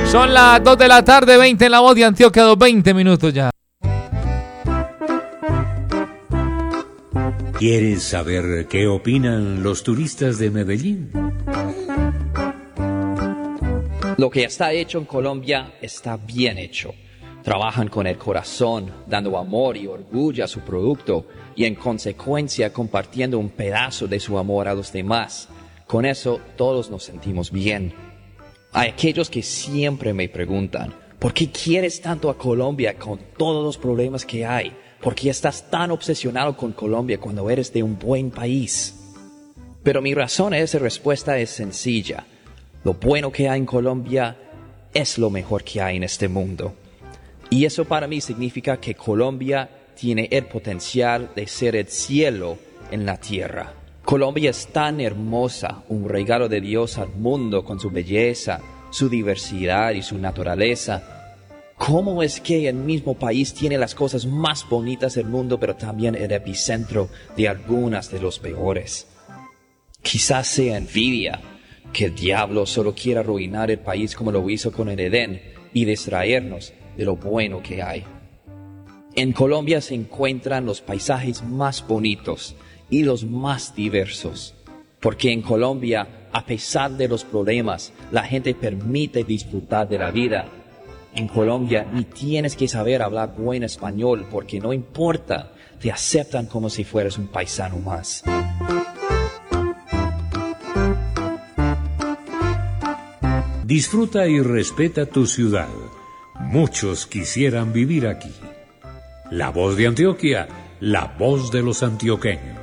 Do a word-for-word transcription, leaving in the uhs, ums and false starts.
Son las dos de la tarde, veinte en La Voz de Antioquia, dos, veinte minutos ya. ¿Quieres saber qué opinan los turistas de Medellín? Lo que está hecho en Colombia está bien hecho. Trabajan con el corazón, dando amor y orgullo a su producto y en consecuencia compartiendo un pedazo de su amor a los demás. Con eso todos nos sentimos bien. Hay aquellos que siempre me preguntan, ¿por qué quieres tanto a Colombia con todos los problemas que hay? ¿Por qué estás tan obsesionado con Colombia cuando eres de un buen país? Pero mi razón a esa respuesta es sencilla. Lo bueno que hay en Colombia es lo mejor que hay en este mundo. Y eso para mí significa que Colombia tiene el potencial de ser el cielo en la tierra. Colombia es tan hermosa, un regalo de Dios al mundo con su belleza, su diversidad y su naturaleza. ¿Cómo es que el mismo país tiene las cosas más bonitas del mundo, pero también el epicentro de algunas de los peores? Quizás sea envidia, que el diablo solo quiera arruinar el país como lo hizo con el Edén y distraernos de lo bueno que hay. En Colombia se encuentran los paisajes más bonitos y los más diversos, porque en Colombia, a pesar de los problemas, la gente permite disfrutar de la vida. En Colombia ni tienes que saber hablar buen español, porque no importa, te aceptan como si fueras un paisano más. Disfruta y respeta tu ciudad. Muchos quisieran vivir aquí. La Voz de Antioquia, la voz de los antioqueños.